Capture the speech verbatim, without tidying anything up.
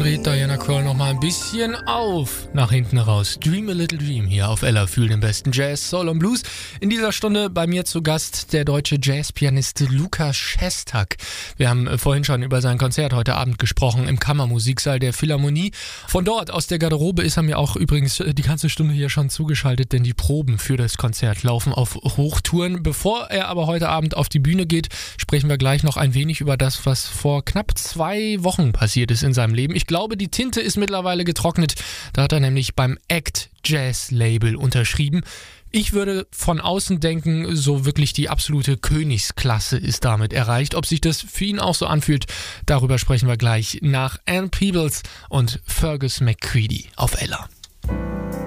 dreht Diana Krall nochmal ein bisschen auf nach hinten raus. Dream a Little Dream hier auf Ella für den besten Jazz, Soul und Blues. In dieser Stunde bei mir zu Gast der deutsche Jazzpianist Lukas Szestak. Wir haben vorhin schon über sein Konzert heute Abend gesprochen im Kammermusiksaal der Philharmonie. Von dort, aus der Garderobe, ist er mir auch übrigens die ganze Stunde hier schon zugeschaltet, denn die Proben für das Konzert laufen auf Hochtouren. Bevor er aber heute Abend auf die Bühne geht, sprechen wir gleich noch ein wenig über das, was vor knapp zwei Wochen passiert ist in seinem Leben. Ich glaube, die Tinte ist mittlerweile getrocknet. Da hat er nämlich beim Act Jazz Label unterschrieben. Ich würde von außen denken, so wirklich die absolute Königsklasse ist damit erreicht. Ob sich das für ihn auch so anfühlt, darüber sprechen wir gleich nach Ann Peebles und Fergus McCready auf Ella.